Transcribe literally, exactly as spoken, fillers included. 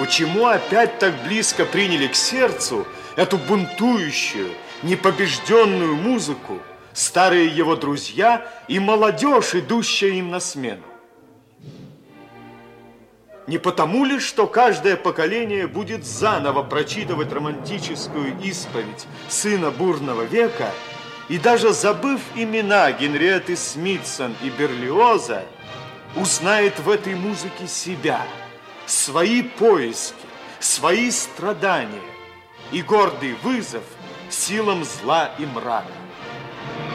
Почему опять так близко приняли к сердцу эту бунтующую, непобежденную музыку старые его друзья и молодежь, идущая им на смену? Не потому ли, что каждое поколение будет заново прочитывать романтическую исповедь сына бурного века и, даже забыв имена Генриетты Смитсон и Берлиоза, узнает в этой музыке себя, свои поиски, свои страдания и гордый вызов силам зла и мрака?